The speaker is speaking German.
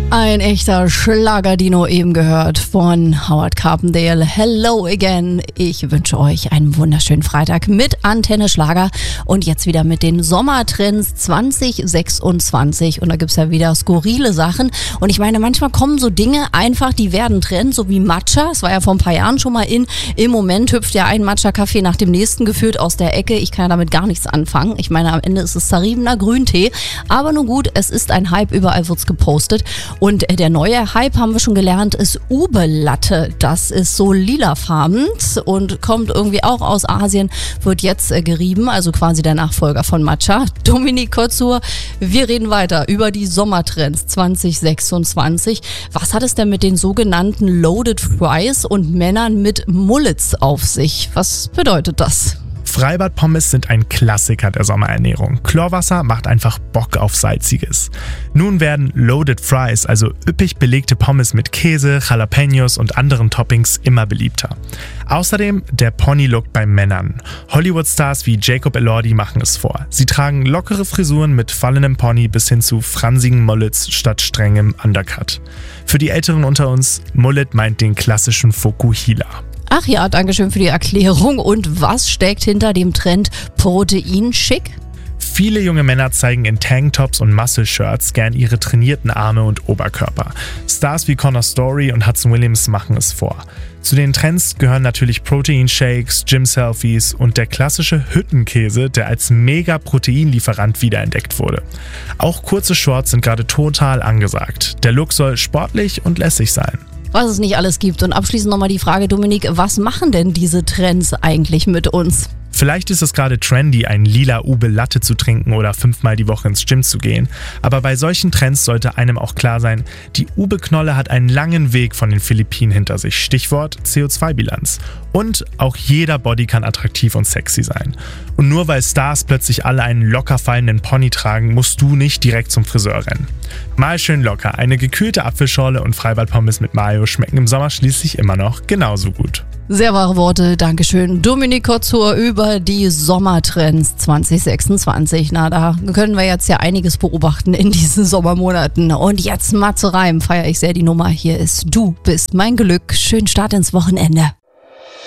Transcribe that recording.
Ein echter Schlagerdino eben gehört von Howard Carpendale. Hello again. Ich wünsche euch einen wunderschönen Freitag mit Antenne Schlager und jetzt wieder mit den Sommertrends 2026. Und da gibt's ja wieder skurrile Sachen. Und ich meine, manchmal kommen so Dinge einfach, die werden Trend, so wie Matcha. Das war ja vor ein paar Jahren schon mal in. Im Moment hüpft ja ein Matcha-Kaffee nach dem nächsten geführt aus der Ecke. Ich kann ja damit gar nichts anfangen. Ich meine, am Ende ist es zerriebener Grüntee. Aber nun gut, es ist ein Hype, überall wird's gepostet. Und der neue Hype, haben wir schon gelernt, ist Ube-Latte. Das ist so lilafarben und kommt irgendwie auch aus Asien, wird jetzt gerieben, also quasi der Nachfolger von Matcha. Dominique Kotzur, wir reden weiter über die Sommertrends 2026. Was hat es denn mit den sogenannten Loaded Fries und Männern mit Mullets auf sich? Was bedeutet das? Freibad-Pommes sind ein Klassiker der Sommerernährung. Chlorwasser macht einfach Bock auf Salziges. Nun werden Loaded Fries, also üppig belegte Pommes mit Käse, Jalapenos und anderen Toppings, immer beliebter. Außerdem der Pony-Look bei Männern. Hollywood-Stars wie Jacob Elordi machen es vor. Sie tragen lockere Frisuren mit fallenem Pony bis hin zu fransigen Mullets statt strengem Undercut. Für die Älteren unter uns, Mullet meint den klassischen Fokuhila. Ach ja, danke schön für die Erklärung. Und was steckt hinter dem Trend Protein-Schick? Viele junge Männer zeigen in Tanktops und Muscle-Shirts gern ihre trainierten Arme und Oberkörper. Stars wie Connor Story und Hudson Williams machen es vor. Zu den Trends gehören natürlich Protein-Shakes, Gym-Selfies und der klassische Hüttenkäse, der als Mega-Proteinlieferant wiederentdeckt wurde. Auch kurze Shorts sind gerade total angesagt. Der Look soll sportlich und lässig sein. Was es nicht alles gibt. Und abschließend nochmal die Frage, Dominique, was machen denn diese Trends eigentlich mit uns? Vielleicht ist es gerade trendy, ein lila Ube-Latte zu trinken oder 5-mal die Woche ins Gym zu gehen. Aber bei solchen Trends sollte einem auch klar sein, die Ube-Knolle hat einen langen Weg von den Philippinen hinter sich. Stichwort CO2-Bilanz. Und auch jeder Body kann attraktiv und sexy sein. Und nur weil Stars plötzlich alle einen locker fallenden Pony tragen, musst du nicht direkt zum Friseur rennen. Mal schön locker. Eine gekühlte Apfelschorle und Freibad-Pommes mit Mayo schmecken im Sommer schließlich immer noch genauso gut. Sehr wahre Worte, Dankeschön. Dominique Kotzur über die Sommertrends 2026. Na, da können wir jetzt ja einiges beobachten in diesen Sommermonaten. Und jetzt Matze Reim, feiere ich sehr die Nummer. Hier ist Du bist mein Glück. Schönen Start ins Wochenende.